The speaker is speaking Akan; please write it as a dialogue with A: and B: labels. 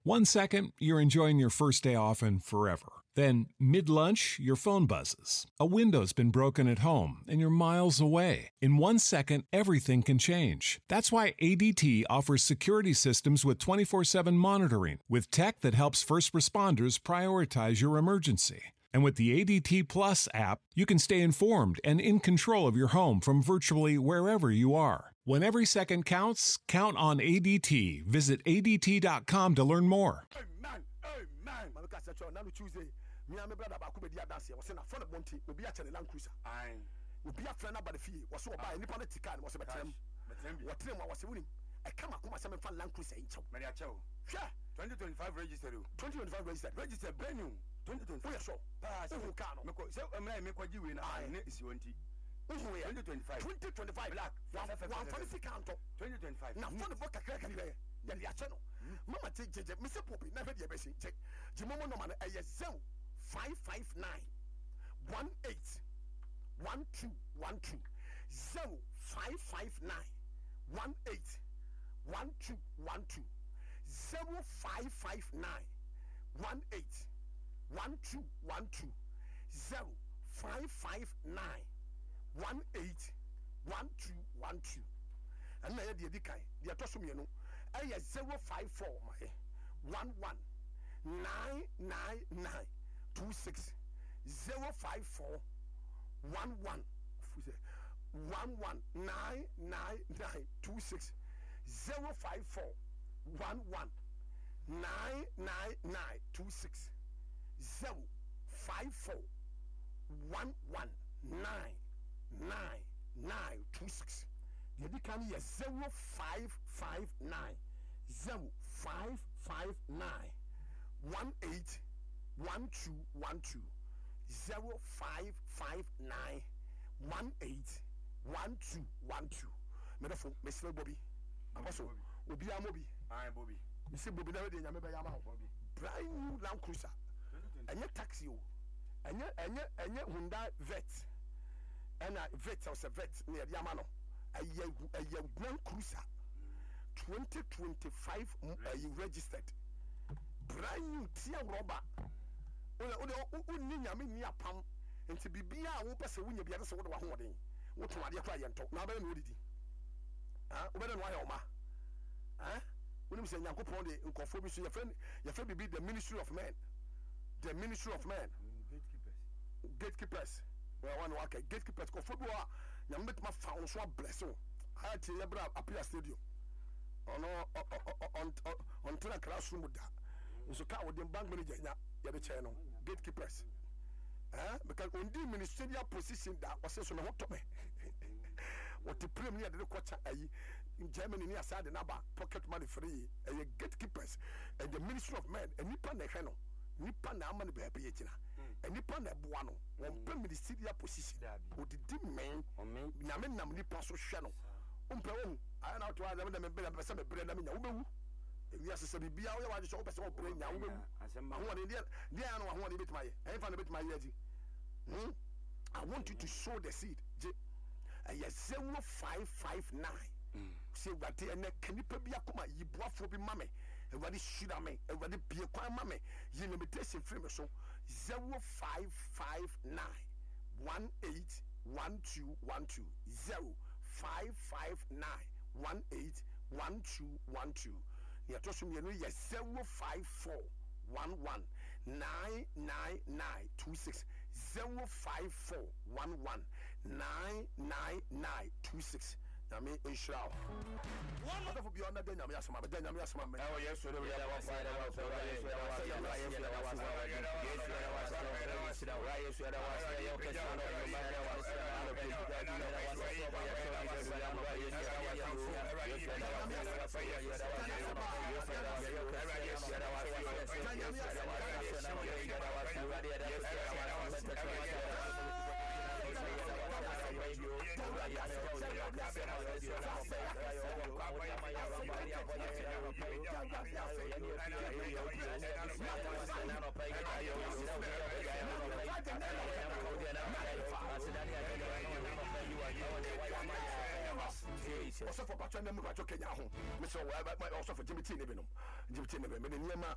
A: 1 second, you're enjoying your first day off and forever. Then, mid-lunch, your phone buzzes. A window's been broken at home and you're miles away. In 1 second, everything can change. That's why ADT offers security systems with 24/7 monitoring, with tech that helps first responders prioritize your emergency. And with the ADT Plus app, you can stay informed and in control of your home from virtually wherever you are. When every second counts, count on ADT. Visit ADT.com to learn more.
B: Amen. Tuesday. Me and my brother back be dia dance. Was na phone bonti. Obi a chene Land Cruiser. Aye. Obi a friend about the fee. Was oba nipa na tika was betrem. What trem was winning. I come akoma se me fan Land Cruiser in chow. Me dia chow. Sure. 2025 registered. 2025 registered. Registered brand new. 2025. We sure. Pass. Who can no. Me say me kwaji we na ne isi wonti. 2025 black. One fancy count. 2025. Na phone book kakra kakra. Yali a channel. Mama take JJ. Me say popi na be be check. Jimomo no man e 0559 18 1212 0559 18 1212 0559 18 1212 0559 18 1212 and na ye di kai di atoso me no e 054 my 11 999 26 054 11 999 26 054 11 999 26 054 11 999 26. The other can is 0559 0559 18 1212 0559 18 1212. Medafo Mr. Bobby. Also, Obi Amobi. I Bobby. Mr. Bobby never did Yamaba Yama Bobby. Brand new Land Cruiser. And your taxi. And your Hyundai Vet. And a vet was a vet near Yamano. A Land Cruiser. 2025 registered. Brand new Tia Robber. Ninya me nia pam enti bibia wo pese wunya bia se wo de wa hoden wo to ade kwa yento na ba na odidi wo be de no ayo ma wonim se nyankopon de nkofo bi so ye friend bibi the ministry of men gatekeepers well one work gatekeepers ko fobo a nyam betuma fa wo so bless wo ha tie ye bra apia stadium ono on tena classroom da so ka wo de bank manager nya ya be che no gatekeepers because on the ministerial position that was so no to me what the premier de kwacha ayi in Germany near side na pocket money free gatekeepers and the ministry of men and nipa na hwe no nipa na amane be be yechina and nipa na boa no won pe ministerial position what the men nyame nam nipa so hwe no umpe wo ayi na to wa dem be be se be bre na me nya wo bewu ewi asese bibia wo ya wa so pese wo bre nya wo bewu ho de dia no ho de betima ye e fa na betima ye ati I want you to sow the seed. 0559. Say what they and can you be a coma? You brought be mammy. Everybody shoot at me. Everybody be a quiet mammy. You limitation frame so 0559 18 1212 0559 18 1212. You told me you 054 11 999 26 054 11 999 26. I mean, Israel. What of beyond the Daniel Yasma, but Daniel Yasma, oh, yes, so also for Patrick, I'm also for Jimmy T.